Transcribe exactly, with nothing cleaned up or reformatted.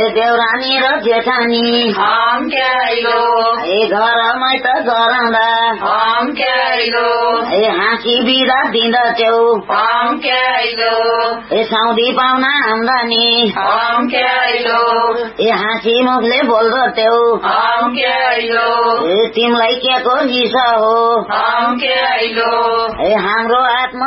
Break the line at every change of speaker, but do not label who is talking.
देउरानी र जेठानी
हम क्याइलो
ए घरमै त गराउँदा
हम क्याइलो
ए हाँसी बिदा दिँदथ्यौ
हम क्याइलो
ए साउदी पाउना आम्दानी
हम क्याइलो
ए हाँसी मुखले बोल्दथ्यौ
हम क्याइलो
ए तिमीलाई के को रिस हो
हम क्याइलो
ए हाम्रो आत्मा